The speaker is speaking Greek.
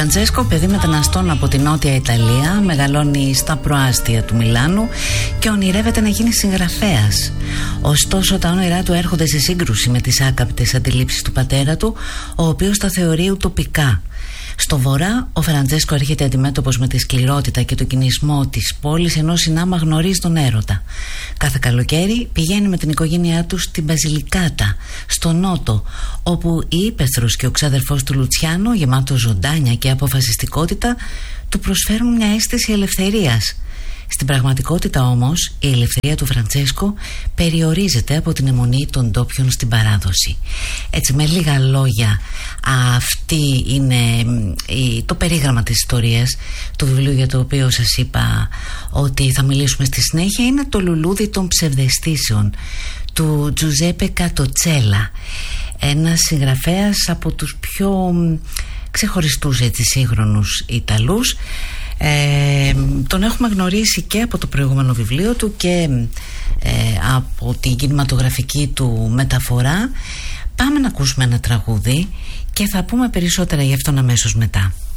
Φραντσέσκο, παιδί μεταναστών από την Νότια Ιταλία, μεγαλώνει στα προάστια του Μιλάνου και ονειρεύεται να γίνει συγγραφέας. Ωστόσο, τα όνειρά του έρχονται σε σύγκρουση με τις άκαπτες αντιλήψεις του πατέρα του, ο οποίος τα θεωρεί ουτοπικά. Στο βορρά, ο Φραντσέσκο έρχεται αντιμέτωπος με τη σκληρότητα και το κινησμό της πόλης, ενώ συνάμα γνωρίζει τον έρωτα. Κάθε καλοκαίρι πηγαίνει με την οικογένειά του στην Μπαζιλικάτα, στο νότο, όπου η ύπαιθρος και ο ξάδερφός του Λουτσιάνο, γεμάτο ζωντάνια και αποφασιστικότητα, του προσφέρουν μια αίσθηση ελευθερίας. Στην πραγματικότητα όμως, η ελευθερία του Φραντσέσκο περιορίζεται από την αιμονή των ντόπιων στην παράδοση. Έτσι, με λίγα λόγια, αυτή είναι το περίγραμμα της ιστορίας του βιβλίου, για το οποίο σας είπα ότι θα μιλήσουμε στη συνέχεια. Είναι το λουλούδι των ψευδαισθήσεων του Τζουζέπε Κατοτσέλα, ένας συγγραφέας από τους πιο ξεχωριστούς σύγχρονους Ιταλούς. Τον έχουμε γνωρίσει και από το προηγούμενο βιβλίο του και από την κινηματογραφική του μεταφορά. Πάμε να ακούσουμε ένα τραγούδι και θα πούμε περισσότερα γι' αυτόν αμέσως μετά.